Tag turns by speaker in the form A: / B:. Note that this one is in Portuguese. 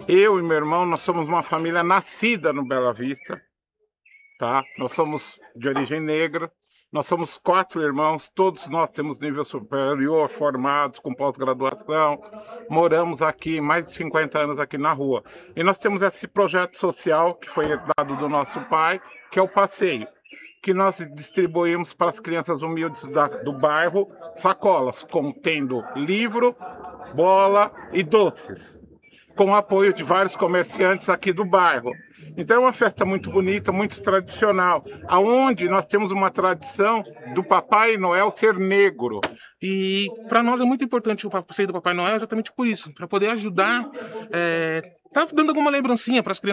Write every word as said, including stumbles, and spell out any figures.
A: Eu e meu irmão, nós somos uma família nascida no Bela Vista, tá? Nós somos de origem negra, nós somos quatro irmãos, todos nós temos nível superior, formados, com pós-graduação, moramos aqui, mais de cinquenta anos aqui na rua. E nós temos esse projeto social, que foi herdado do nosso pai, que é o Passeio, que nós distribuímos para as crianças humildes da, do bairro sacolas, contendo livro, bola e doces, com o apoio de vários comerciantes aqui do bairro. Então é uma festa muito bonita, muito tradicional, aonde nós temos uma tradição do Papai Noel ser negro.
B: E para nós é muito importante o passeio do Papai Noel exatamente por isso, para poder ajudar, é, tá dando alguma lembrancinha para as crianças